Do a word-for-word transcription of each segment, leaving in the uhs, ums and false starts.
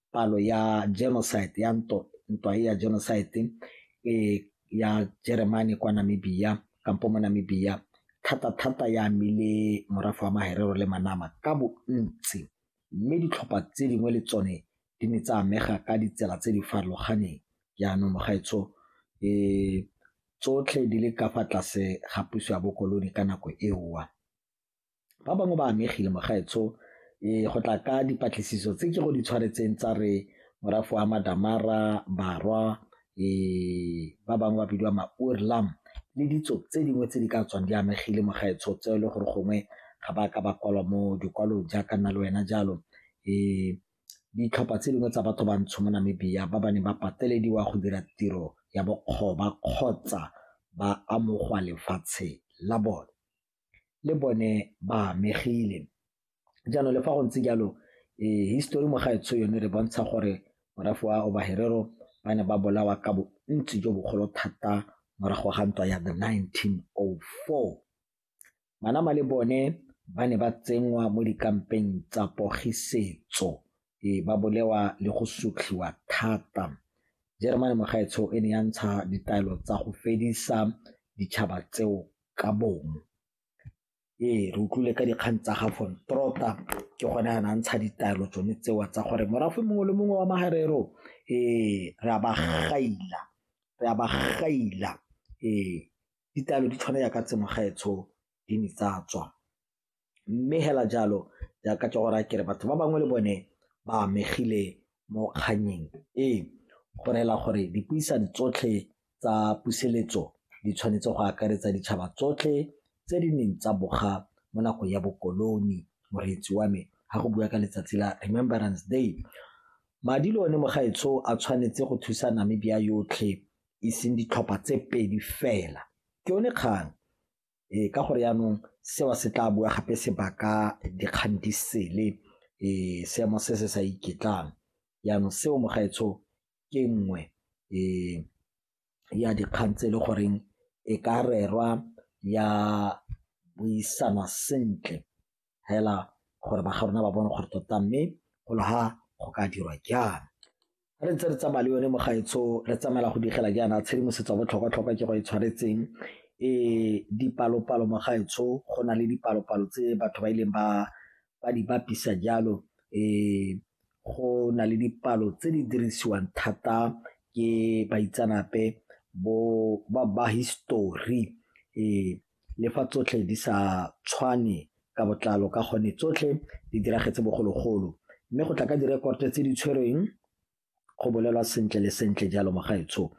palo ya genocide ya nto ntwa ya genocide e ya Germany kwa Namibia kampo mo Namibia thata thata ya amile morafe wa Maherero le Manama ka bontsi, mme ditlhopha tse dingwe le tsone di ne tsa amega ka ditsela tse di farologaneng. Jaanong mogaetsho e tsotlhe di le ka fa tlase ga puso ya bokoloni ka nako eo. Ba bangwe ba amegile mogaetsho e go tla ka dipatlisiso tse ke go di tshwaretseng tsa re morafe wa Madamara, Barwa, e ba bangwe ba bidiwa ma-Oorlam le ditso tse dingwe tse di ka tswang di amegile mogaetsho tse le gore gongwe ga ba ka ba kwalwa mo dikwalong jaaka nna le wena jalo. E ditlhopha tse dingwe tsa batho ba ntsho mo Namibia ba ba ne ba patelediwa go dira tiro ya bokgoba kgotsa ba amogwa lefatshe la bone, le bone ba amegile. Jaanong le fa go ntse jalo e history mo gaetsho yone re bontsha gore morafe wa Obaherero ba ne ba bolawa ka bontsi jo bogolo thata morago ga ntwa ya the nineteen oh four. Manama le bone ba ne ba tsenngwa mo dikampeng tsa pogisetso e ba bolewa le go sutlhiwa thata. Germany mo gaetsho e ne ya ntsha ditaelo tsa go fedisa ditšhaba tseo ka bong. Ee re utlwile ka dikgang tsa ga von Trotha ke gone a ntsha ditaelo tsone tseo tsa gore morafe mongwe le mongwe wa Maherero e re a ba gaila re a ba gaila e ditaelo di tshwana ya ka tse mogaetsho di ne tsa tswa, mme hela jalo jaaka ke gore ke re batho ba bangwe le bone ba amegile mo kganyeng e go rela gore dipuisano tsotlhe tsa puseletso di tshwanetse go akaretsa ditšhaba tsotlhe tse di neng tsa boga mo nako ya bokoloni. Moreetsi wa me ga go bua ka letsatsi la Remembrance Day, madi le one mogaetsho a tshwanetse go thusa Namibia yotlhe e seng ditlhopha tse pedi fela. Ke yone kgang e ka gore yaanong seo se tla bua gape sebaka dikgang di sele e seemo se se sa iketlang. Yaanong seo mogaetsho ke nngwe e ya dikgang tse le goreng e ka rerwa ya buisana sentle hela gore ba ga rona ba bone gore tota mme go le ha go ka dirwa jang. Re ntse re tsamaya le yone mogaetsho re tsamaela go digela jaana tshedimosetso botlhokwa-tlhokwa ke go e tshwaretseng e dipalo-palo mogaetsho go na le dipalo-palo tse batho ba ileng ba ba di bapisa jalo e go na le dipalo tse di dirisiwang thata ke baitsanape bo ba ba history e le fa tsotlhe di sa tshwane ka botlalo ka gone tsotlhe di diragetse bogologolo, mme go tla ka direkoto tse di tshwerweng go bolelwa sentle le sentle jalo mogaetsho.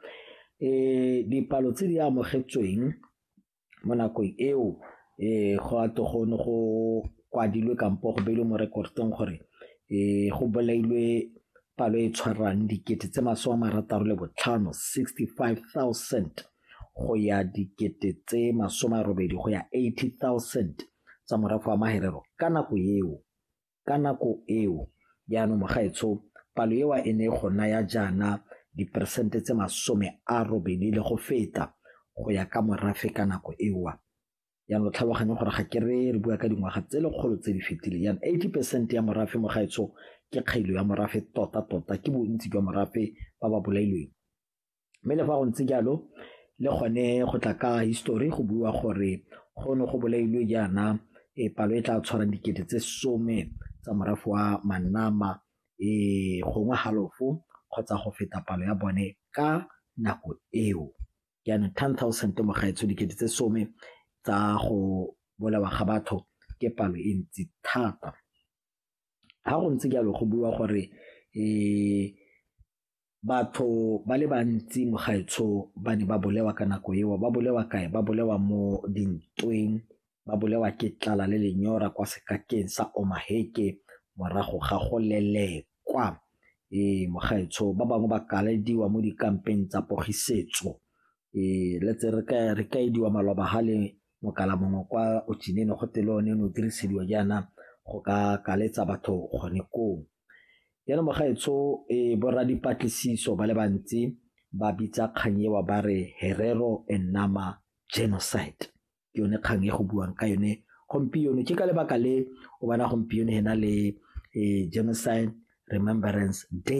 E dipalo tse di amogetsweng mo nakong eo e go ato go ne go kwadilwe kampo go beilwe mo rekotong gore e go bolailwe palo e tshwarang dikete tse masome a marataro le botlhano sixty-five thousand go ya dikete tse masome a robedi go ya eighty thousand tsa morafe wa Maherero ka nako eo ka nako eo jaanong mogaetsho palo eo e ne go naya jaana diperesente tse masome a robedi le go feta go ya ka morafe ka nako eo. Jaanong tlhaloganya gore ga ke re re bua ka dingwaga tse lekgolo tse di fetileng jaanong eighty percent ya morafe mogaetsho ke kgailo ya morafe tota-tota ke bontsi jwa morafe ba ba bolailweng. Mme le fa go ntse jalo le gone go tla ka history go bua gore go ne go bolailwe jaana e palo e tla tshwarang dikete tse some tsa morafe wa Manama e gongwe halofo kgotsa go feta palo ya bone ka nako eo. Jaanong ten thousand mogaetsho dikete tse some tsa go bolawa ga batho ke palo e ntsi thata. Ha go ntse jalo go bua gore e batho ba le bantsi mogaetsho ba ne ba bolewa ka nako eo. Ba bolewa kae? Ba bolewa mo dintweng, ba bolewa ke tlala le lenyora kwa sekakeng sa Omaheke morago ga go lelekwa e mogaetsho. Ba bangwe ba kalediwa mo dikampeng tsa pogisetso e letse re ka re ka ediwa maloba ha le mokala mongwe kwa Ojinene go telone no dirisediwa jaana go ka kaletsa batho gone koo. Yana mogaetsho e borra dipatlisiso ba le bantsi ba bitsa kgang ewa ba re Herero and Nama genocide. Ke yone kgang e go buang ka yone gompieno. Ke ka lebaka le o bona gompieno hena le genocide remembrance day.